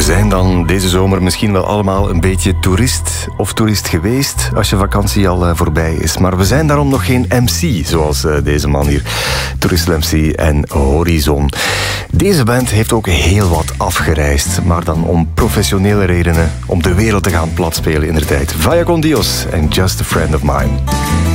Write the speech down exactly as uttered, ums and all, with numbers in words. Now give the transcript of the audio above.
zijn dan deze zomer misschien wel allemaal een beetje toerist of toerist geweest als je vakantie al uh, voorbij is. Maar we zijn daarom nog geen M C, zoals uh, deze man hier. Toerist-M C en Horizon. Deze band heeft ook heel wat afgereisd, maar dan om professionele redenen, om de wereld te gaan platspelen in de tijd. Vaya con Dios en Just a Friend of Mine.